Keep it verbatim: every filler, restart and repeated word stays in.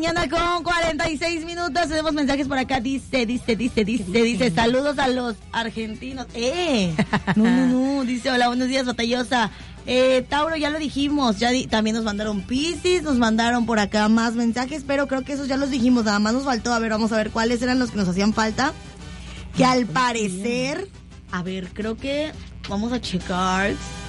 mañana con cuarenta y seis minutos. Tenemos mensajes por acá. Dice, dice, dice, dice, dice, dice saludos a los argentinos. ¡Eh! No, no, no. Dice, hola, buenos días, batallosa. Eh, Tauro, ya lo dijimos. Ya di- también nos mandaron Piscis, nos mandaron por acá más mensajes, pero creo que esos ya los dijimos. Nada más nos faltó. A ver, vamos a ver cuáles eran los que nos hacían falta. Que al parecer, a ver, creo que vamos a checar.